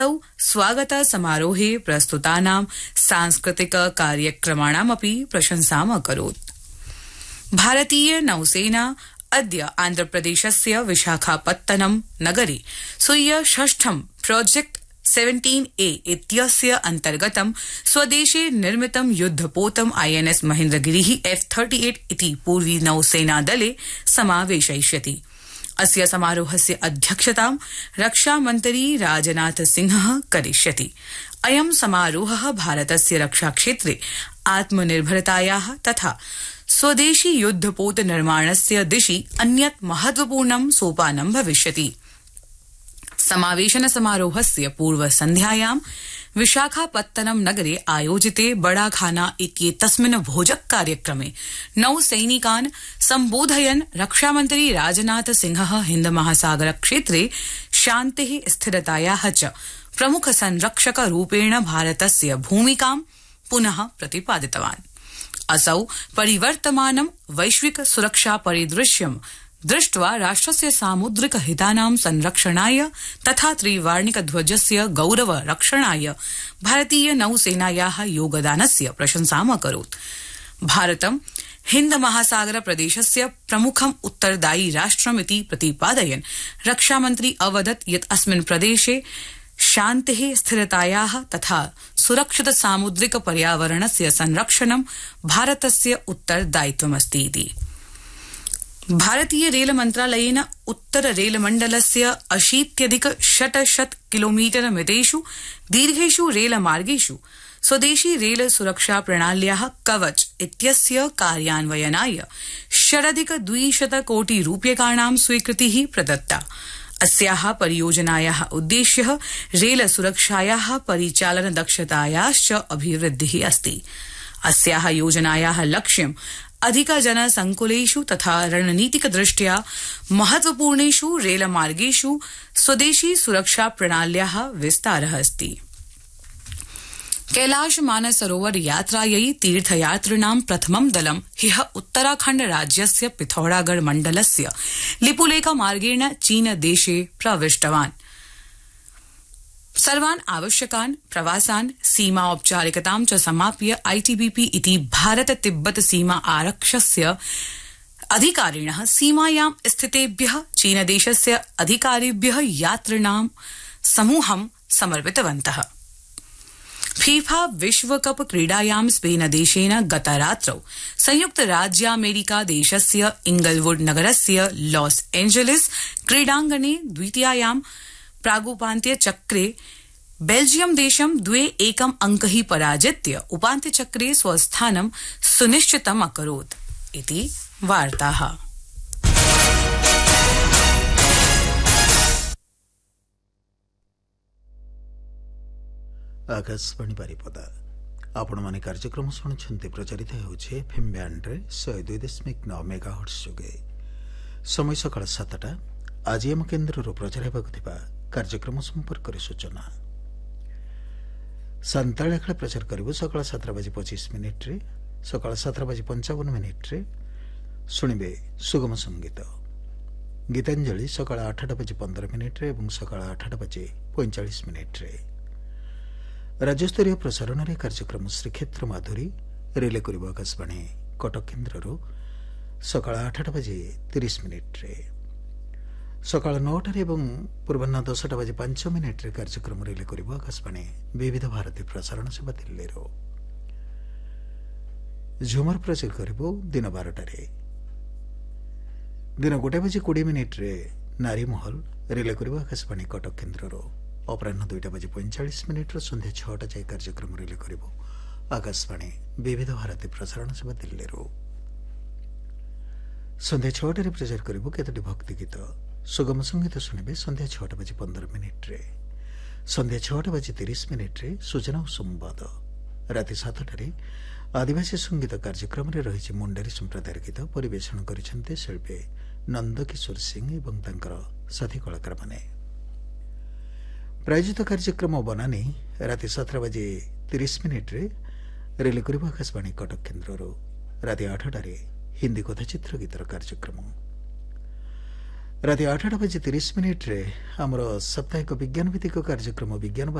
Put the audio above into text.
स्वागत समारोहे प्रस्तुतानां सांस्कृतिक कार्यक्रमाणामपि प्रशंसाम् अकरोत्। भारतीय नौसेना अद्य आन्ध्रप्रदेशस्य विशाखापत्तनम नगरे स्वीय षष्ठं प्रोजेक्ट 17A इत्यस्य अन्तर्गतं स्वदेशे निर्मितं युद्धपोतं INS महेन्द्रगिरिः F-38 इति पूर्वी नौसेनादले समावेशयिष्यति। अस्य समारोहस्य अध्यक्षतां रक्षामन्त्री राजनाथ सिंहः करिष्यति। अयं समारोहः भारतस्य रक्षाक्षेत्रे आत्मनिर्भरतायाः तथा स्वदेशी युद्धपोत निर्माणस्य दिशि अन्यत् महत्वपूर्णं सोपानं भविष्यति। समावेशन समारोहस्य पूर्वसन्ध्यायां विशाखापत्तनम नगरे आयोजिते बड़ाखाना इत्येतस्मिन् भोजक कार्यक्रमे नौसैनिकान् सम्बोधयन् रक्षामन्त्री राजनाथ सिंहः हिन्द महासागर क्षेत्रे शान्तिः स्थिरतायाः च प्रमुख संरक्षक रूपेण भारतस्य भूमिकां पुनः प्रतिपादितवान्। असौ परिवर्तमानं वैश्विक सुरक्षा परिदृश्यं दृष्ट्वा राष्ट्रस्य सामुद्रिक हितानां संरक्षणाय तथा त्रिवार्णिक ध्वजस्य गौरव रक्षणाय भारतीय नौसेनायाः योगदानस्य प्रशंसाम् अकरोत्। भारतं हिन्द महासागर प्रदेशस्य प्रमुखम् उत्तरदायी राष्ट्रमिति प्रतिपादयन् रक्षामन्त्री अवदत् यत् अस्मिन् प्रदेशे शान्तिः स्थिरतायाः तथा सुरक्षित सामुद्रिक पर्यावरणस्य संरक्षणं भारतस्य उत्तरदायित्वमस्ति इति। भारतीय रेल मन्त्रालयेन उत्तर रेल मण्डलस्य 80,600 किलोमीटर मितेषु दीर्घेषु रेलमार्गेषु स्वदेशी रेल सुरक्षा प्रणाल्याः कवच इत्यस्य कार्यान्वयनाय 200 कोटि रूप्यकाणां स्वीकृतिः प्रदत्ता। अस्याः परियोजनायाः उद्देश्यः रेल सुरक्षायाः परिचालन दक्षतायाश्च अभिवृद्धिः अस्ति। अस्याः योजनायाः लक्ष्यम् अधिक जनसंकुलेषु तथा रणनीतिक दृष्ट्या महत्वपूर्णेषु रेलमार्गेषु स्वदेशी सुरक्षा प्रणाल्याः विस्तारः अस्ति। कैलाश मानसरोवर यात्रायै तीर्थयात्रिणां प्रथमं दलं ह्यः उत्तराखण्ड राज्यस्य पिथौरागढ़ मण्डलस्य लिपुलेख मार्गेण चीन देशे प्रविष्टवान्। सर्वान् आवश्यकान् प्रवासान् सीमा औपचारिकतां च समाप्य ITBP इति भारत तिब्बत सीमा आरक्षस्य अधिकारिणः सीमायां स्थितेभ्यः चीनदेशस्य अधिकारिभ्यः यात्रिणां समूहं समर्पितवन्तः। फीफा विश्वकप क्रीडायां स्पेनदेशेन गतरात्रौ संयुक्त राज्यामेरिका देशस्य इंगलवुड नगरस्य लॉस एंजेलिस क्रीडाङ्गणे द्वितीयायां प्रागुपान्त्य चक्रे बेल्जियम देशं 2-1 अंकैः पराजित्य उपान्त्यचक्रे स्वस्थानं सुनिश्चितम् अकरोत् इति वार्ताः। आकाशवाणी बारिपदा आपण माने कार्यक्रम शुणुछन्ते प्रचारित हेउछे एफएम बैंड रे 102.9 मेगाहर्ट्ज जोगे। समय सकाळ 7टा। आज हम केन्द्र प्रचार हेबाकु थिबा कार्यक्रम संपर्क सूचना। संताल एखड़ा प्रचार करिबो सकाळ 7:25 रे, सकाळ 7:55 शुणिबे सुगम संगीत। गीतांजलि सकाळ 8:15 रे एवं सकाळ 8:45 रे। राज्यस्तरीय प्रसारण रे कार्यक्रम श्रीक्षेत्र माधुरी रिले करिबो आकाशवाणी कटक केन्द्ररो सकाळ 8:30 रे। सकाळ 9 एवं पूर्वाह्न 10:05 रे कार्यक्रम रिले करिबो आकाशवाणी विविध भारती प्रसारण सेवा दिल्ली रो। झुमर प्रचार करिबो दिन 12 रे। दिन 1:20 रे नारी महल रिले करिबो आकाशवाणी कटक केन्द्र रो। अपराह्न 2:45 रो संध्या 6टा जाय कार्यक्रम रिले करिबो आकाशवाणी विविध भारती प्रसारण सेवा दिल्ली रो। संध्या 6 रे प्रचार करिबो केतोटी भक्ति गीत सुगम संगीत शुणिबे संध्या 6:15 रे। संध्या 6:30 रे सूचना और संवाद। राति 7 आदिवासी संगीत कार्यक्रम रे रही मुंडारी संप्रदाय गीत परिवेषण करिसेंते शिल्पी नंदकिशोर सिंह एवं तांकर साथी कलाकार माने। प्रायोजित कार्यक्रम बनानी राति 7:30 रे रिले करिबो आकाशवाणी कटक केन्द्र। राति 8 हिंदी कथाचित्र गीतर कार्यक्रम। ରାତି 8ଟା ବାଜି 30 ମିନିଟ୍ରେ ଆମର ସାପ୍ତାହିକ ବିଜ୍ଞାନ ଭିତ୍ତିକ କାର୍ଯ୍ୟକ୍ରମ ବିଜ୍ଞାନ